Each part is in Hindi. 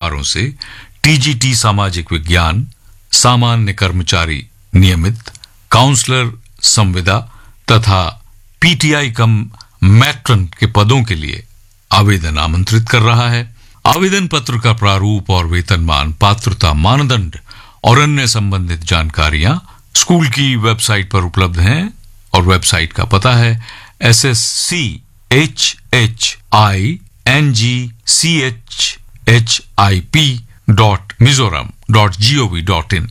उम्मीदवारों से टीजीटी सामाजिक विज्ञान, सामान्य कर्मचारी नियमित, काउंसलर संविदा तथा पीटीआई कम मैट्रन के पदों के लिए आवेदन आमंत्रित कर रहा है। आवेदन पत्र का प्रारूप और वेतनमान, पात्रता मानदंड और अन्य संबंधित जानकारियां स्कूल की वेबसाइट पर उपलब्ध हैं और वेबसाइट का पता है sschhip.mizoram.gov.in।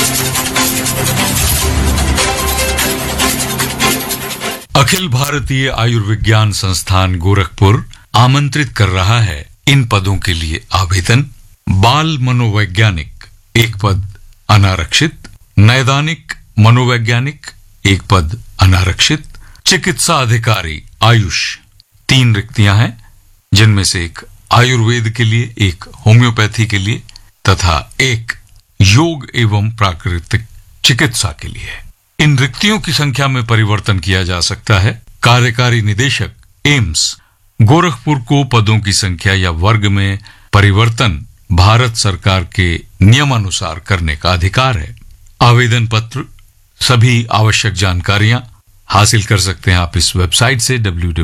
अखिल भारतीय आयुर्विज्ञान संस्थान गोरखपुर आमंत्रित कर रहा है इन पदों के लिए आवेदन। बाल मनोवैज्ञानिक एक पद अनारक्षित, नैदानिक मनोवैज्ञानिक एक पद अनारक्षित, चिकित्सा अधिकारी आयुष 3 रिक्तियां हैं, जिनमें से एक आयुर्वेद के लिए, एक होम्योपैथी के लिए तथा एक योग एवं प्राकृतिक चिकित्सा के लिए है। इन रिक्तियों की संख्या में परिवर्तन किया जा सकता है। कार्यकारी निदेशक एम्स गोरखपुर को पदों की संख्या या वर्ग में परिवर्तन भारत सरकार के नियमानुसार करने का अधिकार है। आवेदन पत्र, सभी आवश्यक जानकारियां हासिल कर सकते हैं आप इस वेबसाइट से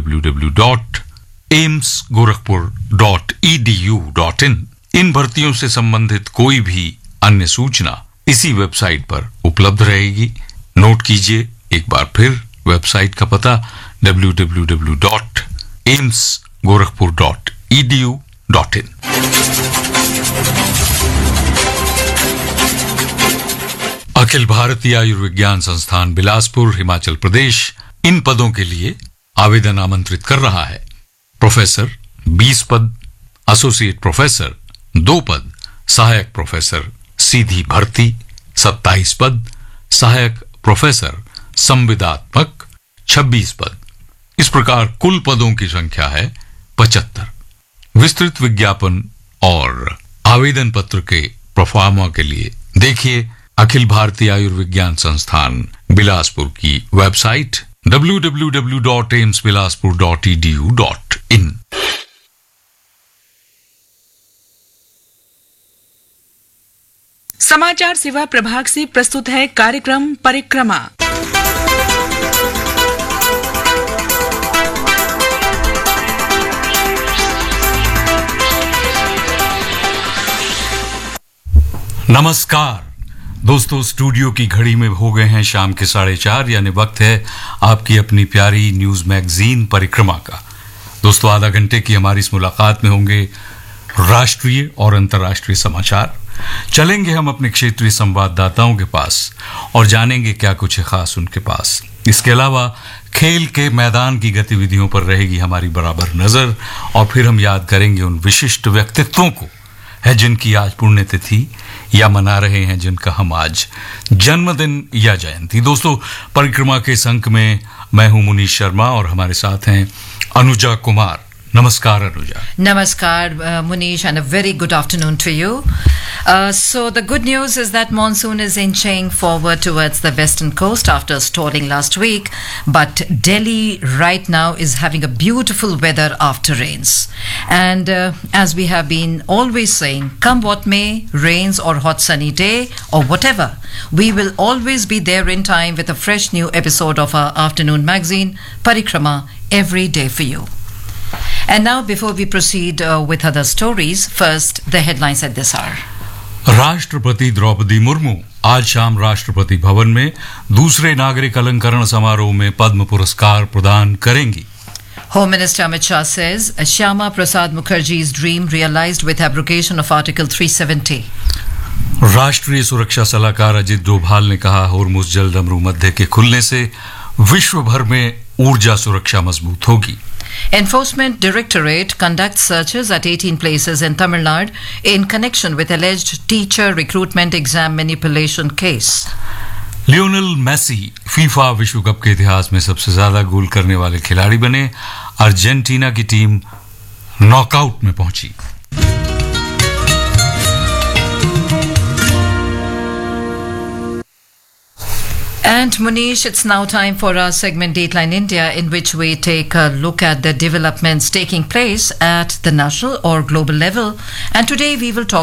www.aimsgorakhpur.edu.in। इन भर्तियों से संबंधित कोई भी अन्य सूचना इसी वेबसाइट पर उपलब्ध रहेगी। नोट कीजिए एक बार फिर वेबसाइट का पता www.aimsgorakhpur.edu.in। अखिल भारतीय आयुर्विज्ञान संस्थान बिलासपुर हिमाचल प्रदेश इन पदों के लिए आवेदन आमंत्रित कर रहा है। प्रोफेसर 20 पद, एसोसिएट प्रोफेसर 2 पद, सहायक प्रोफेसर सीधी भर्ती 27 पद, सहायक प्रोफेसर संविदात्मक 26 पद। इस प्रकार कुल पदों की संख्या है 75। विस्तृत विज्ञापन और आवेदन पत्र के प्रोफार्मा के लिए देखिए अखिल भारतीय आयुर्विज्ञान संस्थान बिलासपुर की वेबसाइट www.aimsbilaspur.edu.in। समाचार सेवा प्रभाग से प्रस्तुत है कार्यक्रम परिक्रमा। नमस्कार दोस्तों, स्टूडियो की घड़ी में हो गए हैं शाम के 4:30, यानी वक्त है आपकी अपनी प्यारी न्यूज मैगजीन परिक्रमा का। दोस्तों, आधा घंटे की हमारी इस मुलाकात में होंगे राष्ट्रीय और अंतर्राष्ट्रीय समाचार। चलेंगे हम अपने क्षेत्रीय संवाददाताओं के पास और जानेंगे क्या कुछ है खास उनके पास। इसके अलावा खेल के मैदान की गतिविधियों पर रहेगी हमारी बराबर नजर और फिर हम याद करेंगे उन विशिष्ट व्यक्तित्वों को है जिनकी आज पुण्यतिथि या मना रहे हैं, जिनका हम आज जन्मदिन या जयंती। दोस्तों, परिक्रमा के इस अंक में मैं हूं मुनीश शर्मा और हमारे साथ हैं Anuja Kumar. Namaskar, Anuja. Namaskar, Munish, and a very good afternoon to you. So the good news is that monsoon is inching forward towards the western coast after stalling last week. But Delhi right now is having a beautiful weather after rains. And as we have been always saying, come what may, rains or hot sunny day or whatever, we will always be there in time with a fresh new episode of our afternoon magazine, Parikrama, every day for you. And now, before we proceed with other stories, first the headlines at this hour. राष्ट्रपति द्रौपदी मुर्मू आज शाम राष्ट्रपति भवन में दूसरे नागरिक अलंकरण समारोह में पद्म पुरस्कार प्रदान करेंगी. Home Minister Amit Shah says Shyama Prasad Mukherjee's dream realized with abrogation of Article 370. राष्ट्रीय सुरक्षा सलाहकार अजित डोभाल ने कहा, होर्मुज जलदमरू मध्य के खुलने से विश्व भर में ऊर्जा सुरक्षा मजबूत होगी. Enforcement Directorate conducts searches at 18 places in Tamil Nadu in connection with alleged teacher recruitment exam manipulation case. Lionel Messi FIFA विश्व कप के इतिहास में सबसे ज्यादा गोल करने वाले खिलाड़ी बने. अर्जेंटीना की टीम नॉकआउट में पहुंची. And Munish, it's now time for our segment Dateline India, in which we take a look at the developments taking place at the national or global level. And today we will talk